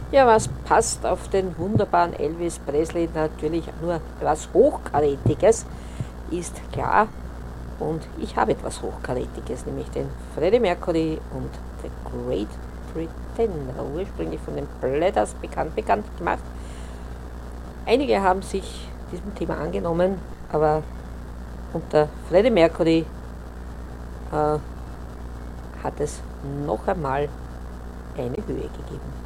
Ja, was passt auf den wunderbaren Elvis Presley? Natürlich nur etwas Hochkarätiges, ist klar. Und ich habe etwas Hochkarätiges, nämlich den Freddie Mercury und The Great Pretender, ursprünglich von den Platters bekannt gemacht. Einige haben sich diesem Thema angenommen, aber unter Freddie Mercury hat es noch einmal eine Höhe gegeben.